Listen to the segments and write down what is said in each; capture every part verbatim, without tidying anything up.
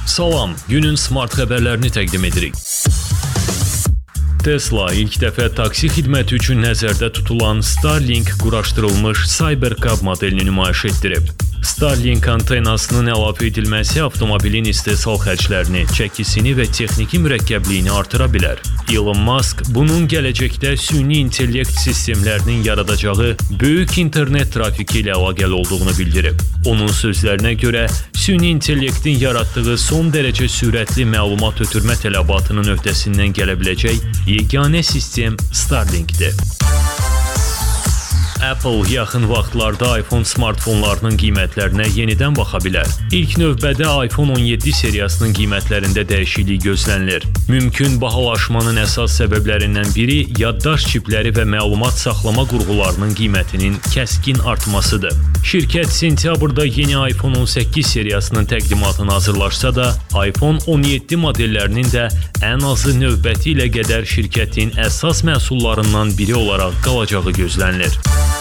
Salam, günün smart xəbərlərini təqdim edirik. Tesla ilk dəfə taksi xidməti üçün nəzərdə tutulan Starlink quraşdırılmış Cybercab modelini nümayiş etdirib. Starlink antenasının əlavə edilməsi avtomobilin istehsal xərclərini, çəkisini və texniki mürəkkəbliyini artıra bilər. Elon Musk bunun gələcəkdə süni intellekt sistemlərinin yaradacağı böyük internet trafiki ilə əlaqəli olduğunu bildirib. Onun sözlərinə görə, süni intellektin yaratdığı son dərəcə sürətli məlumat ötürmə tələbatının öhdəsindən gələ biləcək yeganə sistem Starlinkdir. Apple yaxın vaxtlarda iPhone smartfonlarının qiymətlərinə yenidən baxa bilər. İlk növbədə iPhone on yeddi seriyasının qiymətlərində dəyişiklik gözlənilir. Mümkün bahalaşmanın əsas səbəblərindən biri yaddaş çipləri və məlumat saxlama qurğularının qiymətinin kəskin artmasıdır. Şirkət sentyabrda yeni iPhone on səkkiz seriyasının təqdimatını hazırlaşsa da, iPhone on yeddi modellərinin də ən azı növbəti ilə qədər şirkətin əsas məhsullarından biri olaraq qalacağı gözlənilir.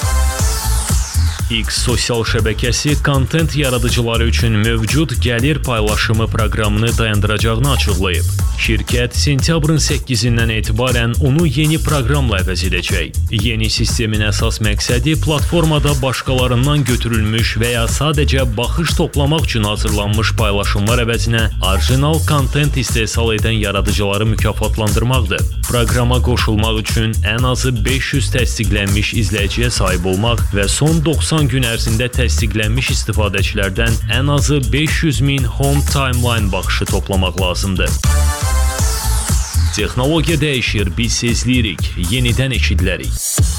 X sosial şəbəkəsi kontent yaradıcıları üçün mövcud gəlir paylaşımı proqramını dayandıracağını açıqlayıb. Şirkət sentyabrın səkkizindən etibarən onu yeni proqramla əvəz edəcək. Yeni sistemin əsas məqsədi platformada başqalarından götürülmüş və ya sadəcə baxış toplamaq üçün hazırlanmış paylaşımlar əvəzinə orijinal kontent istehsal edən yaradıcıları mükafatlandırmaqdır. Proqrama qoşulmaq üçün ən azı beş yüz təsdiqlənmiş izləyiciyə sahib olmaq və son doxsan gün ərzində təsdiqlənmiş istifadəçilərdən ən azı beş yüz min home timeline baxışı toplamaq lazımdır. Texnologiya dəyişir, biz sezləyirik, yenidən eşidilərik.